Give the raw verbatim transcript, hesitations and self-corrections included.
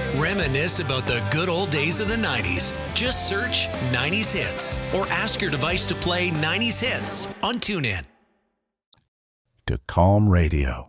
Reminisce about the good old days of the nineties. Just search nineties Hits or ask your device to play nineties Hits on TuneIn. To Calm Radio.